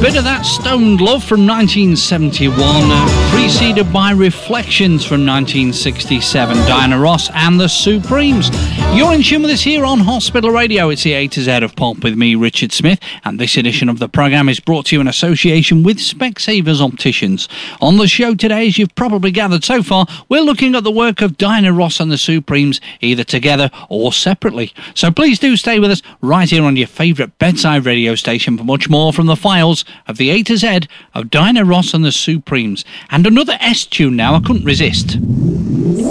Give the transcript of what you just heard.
Bit of that Stoned Love from 1971, preceded by Reflections from 1967, Diana Ross and the Supremes. You're in tune with us here on Hospital Radio. It's the A to Z of Pop with me, Richard Smith, and this edition of the programme is brought to you in association with Specsavers Opticians. On the show today, as you've probably gathered so far, we're looking at the work of Diana Ross and the Supremes, either together or separately. So please do stay with us right here on your favourite bedside radio station for much more from the files of the A to Z of Diana Ross and the Supremes. And another S tune now, I couldn't resist.